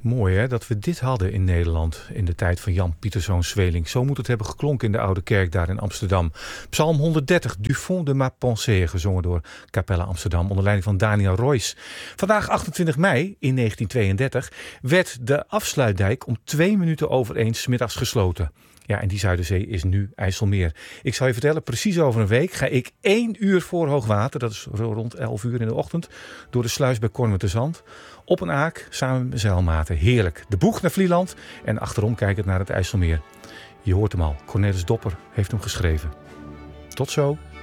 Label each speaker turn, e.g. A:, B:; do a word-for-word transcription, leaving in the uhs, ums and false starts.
A: Mooi hè, dat we dit hadden in Nederland in de tijd van Jan Pieterszoon Zweling. Zo moet het hebben geklonken in de Oude Kerk daar in Amsterdam. Psalm honderddertig, Du fond de ma pensée, gezongen door Capella Amsterdam onder leiding van Daniel Roys. Vandaag achtentwintig mei in negentien tweeëndertig werd de afsluitdijk om twee minuten over één 's middags gesloten. Ja, en die Zuiderzee is nu IJsselmeer. Ik zal je vertellen, precies over een week ga ik één uur voor hoogwater, dat is rond elf uur in de ochtend, door de sluis bij Kornwertherzand. Op een aak, samen met mijn zeilmaten. Heerlijk. De boeg naar Vlieland en achterom kijkend naar het IJsselmeer. Je hoort hem al, Cornelis Dopper heeft hem geschreven. Tot zo.